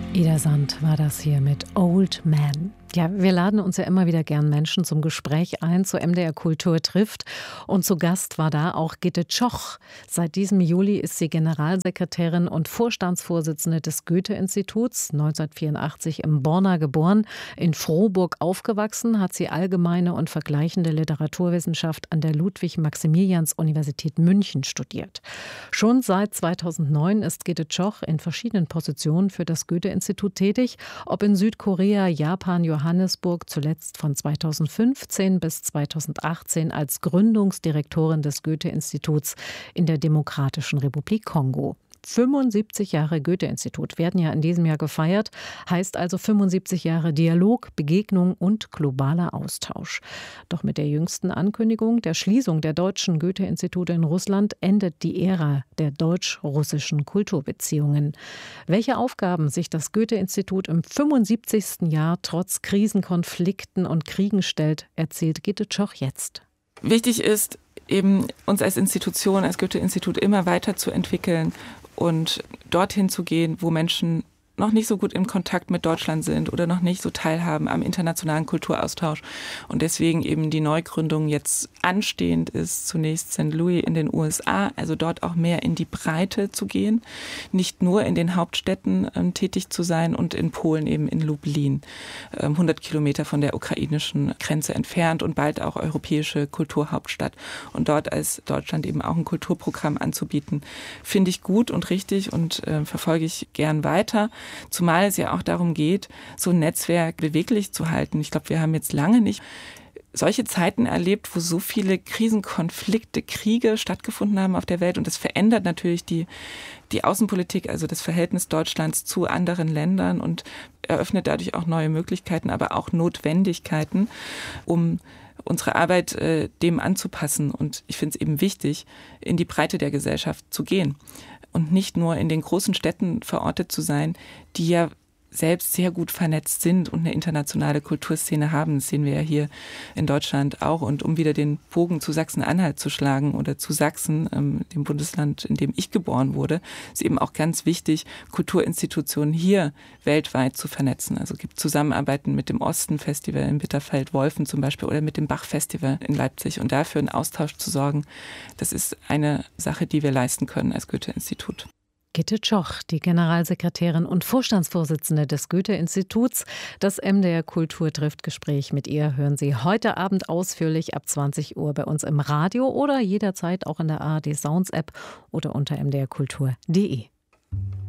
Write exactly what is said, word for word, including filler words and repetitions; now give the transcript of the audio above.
Ida Sand war das hier mit Old Man. Ja, wir laden uns ja immer wieder gern Menschen zum Gespräch ein, zu M D R Kultur trifft. Und zu Gast war da auch Gitte Tschoch. Seit diesem Juli ist sie Generalsekretärin und Vorstandsvorsitzende des Goethe-Instituts. neunzehnhundertvierundachtzig im Borna geboren, in Frohburg aufgewachsen, hat sie allgemeine und vergleichende Literaturwissenschaft an der Ludwig-Maximilians-Universität München studiert. Schon seit zweitausendneun ist Gitte Tschoch in verschiedenen Positionen für das Goethe-Institut tätig, ob in Südkorea, Japan, Johannesburg, zuletzt von zweitausendfünfzehn bis zweitausendachtzehn als Gründungsdirektorin des Goethe-Instituts in der Demokratischen Republik Kongo. fünfundsiebzig Jahre Goethe-Institut werden ja in diesem Jahr gefeiert, heißt also fünfundsiebzig Jahre Dialog, Begegnung und globaler Austausch. Doch mit der jüngsten Ankündigung der Schließung der deutschen Goethe-Institute in Russland endet die Ära der deutsch-russischen Kulturbeziehungen. Welche Aufgaben sich das Goethe-Institut im fünfundsiebzigsten Jahr trotz Krisen, Konflikten und Kriegen stellt, erzählt Gitte Tschoch jetzt. Wichtig ist eben, uns als Institution, als Goethe-Institut immer weiterzuentwickeln und dorthin zu gehen, wo Menschen noch nicht so gut im Kontakt mit Deutschland sind oder noch nicht so teilhaben am internationalen Kulturaustausch. Und deswegen eben die Neugründung jetzt anstehend ist, zunächst Sankt Louis in den U S A, also dort auch mehr in die Breite zu gehen, nicht nur in den Hauptstädten ähm, tätig zu sein und in Polen eben in Lublin, ähm, hundert Kilometer von der ukrainischen Grenze entfernt und bald auch europäische Kulturhauptstadt. Und dort als Deutschland eben auch ein Kulturprogramm anzubieten, finde ich gut und richtig und äh, verfolge ich gern weiter. Zumal es ja auch darum geht, so ein Netzwerk beweglich zu halten. Ich glaube, wir haben jetzt lange nicht solche Zeiten erlebt, wo so viele Krisen, Konflikte, Kriege stattgefunden haben auf der Welt. Und das verändert natürlich die, die Außenpolitik, also das Verhältnis Deutschlands zu anderen Ländern und eröffnet dadurch auch neue Möglichkeiten, aber auch Notwendigkeiten, um unsere Arbeit äh, dem anzupassen. Und ich finde es eben wichtig, in die Breite der Gesellschaft zu gehen. Und nicht nur in den großen Städten verortet zu sein, die ja selbst sehr gut vernetzt sind und eine internationale Kulturszene haben. Das sehen wir ja hier in Deutschland auch. Und um wieder den Bogen zu Sachsen-Anhalt zu schlagen oder zu Sachsen, ähm, dem Bundesland, in dem ich geboren wurde, ist eben auch ganz wichtig, Kulturinstitutionen hier weltweit zu vernetzen. Also es gibt Zusammenarbeiten mit dem Osten-Festival in Bitterfeld-Wolfen zum Beispiel oder mit dem Bach-Festival in Leipzig. Und dafür einen Austausch zu sorgen, das ist eine Sache, die wir leisten können als Goethe-Institut. Gitte Tschoch, die Generalsekretärin und Vorstandsvorsitzende des Goethe-Instituts. Das M D R Kultur trifft Gespräch mit ihr hören Sie heute Abend ausführlich ab zwanzig Uhr bei uns im Radio oder jederzeit auch in der A R D Sounds App oder unter m d r kultur punkt d e.